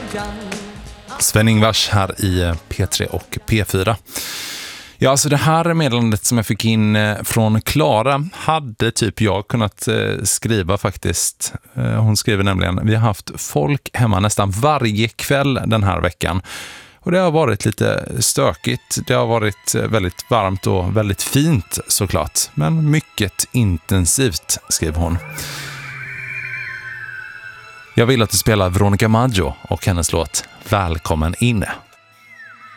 Sven-Ingvars här i P3 och P4. Ja, alltså det här meddelandet som jag fick in från Klara hade typ jag kunnat skriva faktiskt. Hon skriver nämligen: vi har haft folk hemma nästan varje kväll den här veckan. Och det har varit lite stökigt. Det har varit väldigt varmt och väldigt fint såklart. Men mycket intensivt, skriver hon. Jag vill att du spelar Veronica Maggio och hennes låt Välkommen inne.